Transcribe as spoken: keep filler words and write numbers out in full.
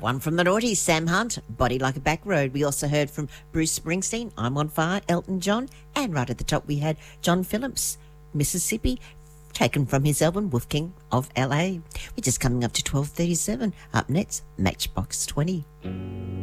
One from the noughties, Sam Hunt, Body Like a Back Road. We also heard from Bruce Springsteen, I'm on Fire, Elton John, and right at the top we had John Phillips, Mississippi, taken from his album Wolf King of L A. We're just coming up to twelve thirty-seven. Up next, Matchbox twenty.